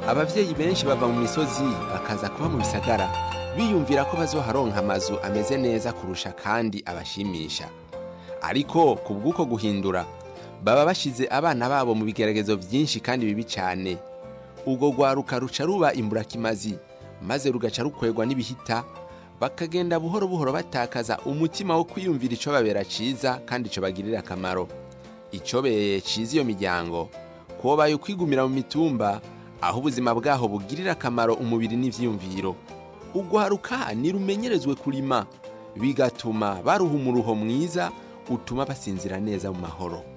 abavyeyi benshi bava mu misozi bakaza kuba mu bisagara biyumvira ko bazoharonka amazu ameze neza kurusha kandi abashimisha. Ariko kubw'uko guhindura baba bashize abana babo mu bigeragezo vyinshi kandi bibi cane. Ubwo rwaruka ruca ruba imburakimazi maze rugaca rukwegwa n'ibihita, bakagenda buhoro buhoro batakaza umutima wo kwiyumvira ico babera ciza kandi ico bagirira akamaro. Icobeye ciza iyo miryango kobaye kwigumira mu mitumba aho ubuzima bwaho bugirira akamaro umubiri n'ivyiyumviro. Ugwaruka nirumenyerezwe kurima bigatuma baruha umuruho mwiza utuma basinzira neza mu mahoro.